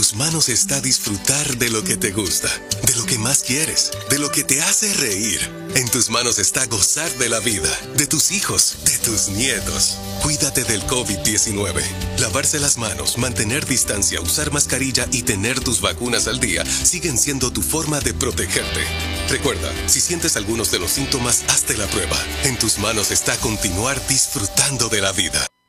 tus manos está disfrutar de lo que te gusta, de lo que más quieres, de lo que te hace reír. En tus manos está gozar de la vida, de tus hijos, de tus nietos. Cuídate del COVID-19. Lavarse las manos, mantener distancia, usar mascarilla y tener tus vacunas al día siguen siendo tu forma de protegerte. Recuerda, si sientes algunos de los síntomas, hazte la prueba. En tus manos está continuar disfrutando de la vida.